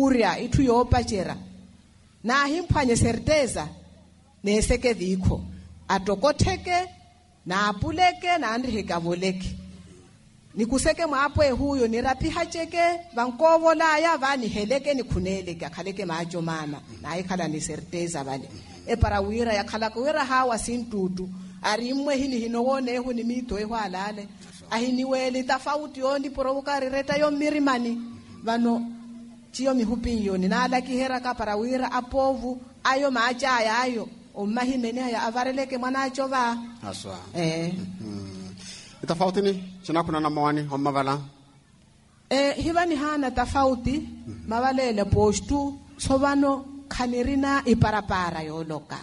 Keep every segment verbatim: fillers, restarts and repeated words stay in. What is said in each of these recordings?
uria itu yopachera na himphanye serteza neseke vikho atokotheke na apuleke na andriheka voleke nikuseke mwapo huyo nirapiha cheke vankovo laya vani heleke ni khunele ka khaleke majo mana na ikhala ni serteza vale e parawira ya khala kuwira hawa sintutu arimwe hini hinowone hu ni mito e hwalale ahiniwele tafauti yondi provokari reta yo mirimani vano chiyo mihupinyo ni nala kihera ka parawira apovu ayo maja ayo o mahimene ya avareleke mwanacho va aswa eh mm. Tafauti ni chinakuna na mawani homavala eh hivani hana tafauti mm -hmm. mavalele postu sovano khanirina iparapara yoloka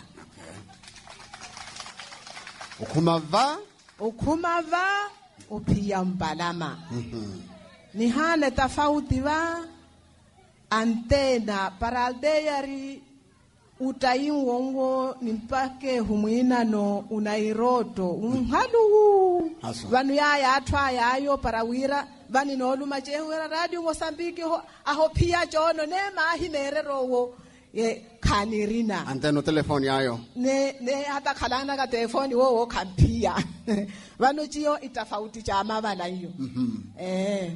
okay. Ukhumava ukhumava uphiya mbalama mm -hmm. ni hana tafauti va antena para aldeyari utayinwongo nimpake humwina no unairoto unhalu vanu yaya atwa yayo parawira vani noluma chehwera radio Mozambique ho aho pia jono ne mahinererowo ye khanirina anteno telefoni yayo ne ne hata khalana ka telefoni wo wo khampia vanu chiyo itafauti cha mavala hiyo mm -hmm. eh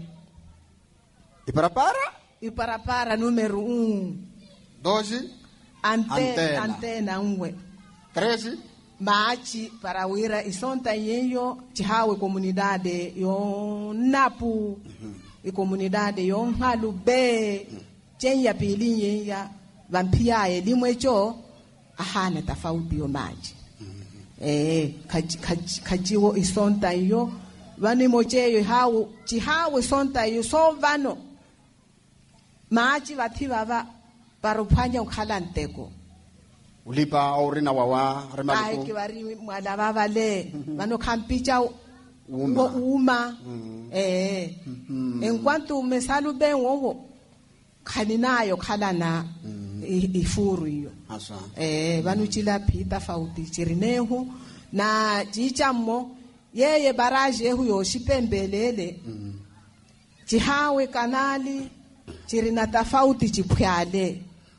iparapara iparapara numero uno dozi Ante, antena antena unwe treze machi parawira isonta yeyo chihawe comunidade yo napu mm -hmm. i comunidade yo halu be mm -hmm. chenya pili ya vampia elimwe cho ahana tafauti yo machi mm -hmm. eh kaji, kaji, kajiwo isonta yo vani mocheyo hawo chihawe sonta yo so vano machi vativa va paruphanya ukhala nteko ulipa aurina wawa remaliku ai ke bari mwala baba le bano khampicha uma uma eh en kwantu mesalu benwo khaninayo khalana ifuru iyo asa eh bano chila phita fauti chirinehu na jichammo yeye baraje hu yo shipembelele jihawe kanali chirina tafauti chiphyale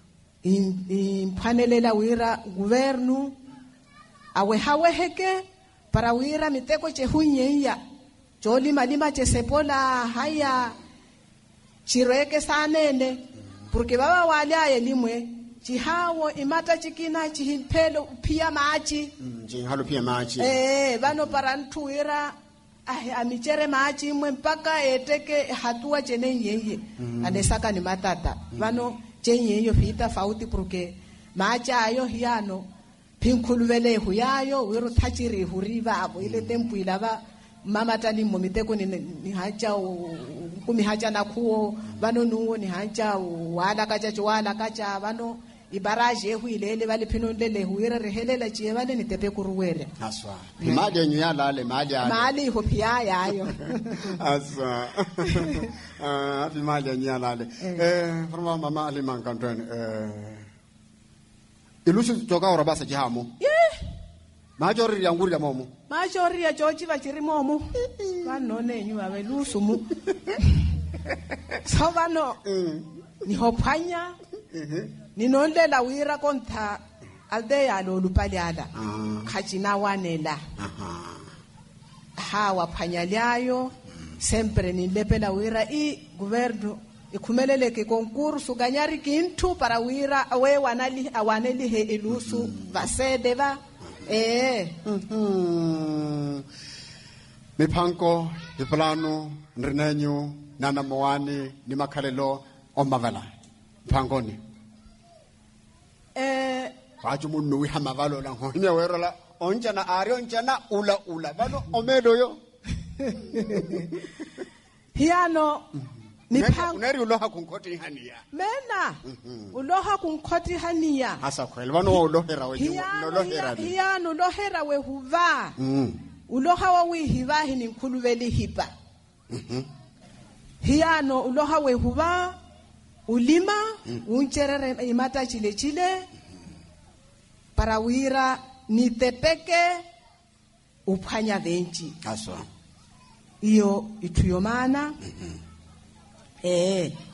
imphanelela wira governo awe hawe heke para wira miteko chehunyeya joli malima chesepola haya chireke sanene porque baba wale ayelimwe chihawo imata chikina chihimpelo pia machi njihalo pia machi eh bano para ntuira ai amichere machi mwe mpaka eteke hatua chene yeye mm. anesaka ni matata vano mm. chenye yo fita fauti porque macha ayo hiano pinkhuluvele huyayo wiro thachiri huriva abo ile tempu ilava mama tani momiteko ni, ni hacha kumi hacha na kuo vano nuo ni hacha wala kacha chwala kacha vano ibaraje hu ilele vale pinondele huira rehelela chievale ni tepe kuruwere aswa imali yenyu yalale mali yale mali ho pia yayo aswa ah imali yenyu yalale eh forma mama ali mankantwen eh ilusi toka ora basa jihamo eh majori yanguri ya momo majori ya joji vachiri momo vanone nyu ave lusumu so vano ni hophanya mhm ninondela wira kontha aldeya lo lupaliala khajina wanela aha hawa phanyalyayo sempre nilepela wira i governo ikhumeleleke konkurso ganyari kintu para wira we wanali awaneli he ilusu vasede va eh miphanko iplano nrinenyu nana moani ni makhalelo omavala phangoni eh bajo munno wi hamavalo la honya werola onjana ari onjana ula ula bano omedo yo hiano miphango uneri uloha kunkhoti hania mena uloha kunkhoti hania hasa kweli bano ulohera we ulohera hiano ulohera we huva uloha wa wi hiva hini nkhuluveli hipa hiano uloha we huva ulima mm. uncherere imata chile chile para wira nitepeke uphanya venchi aswa iyo ituyomana mm -hmm. eh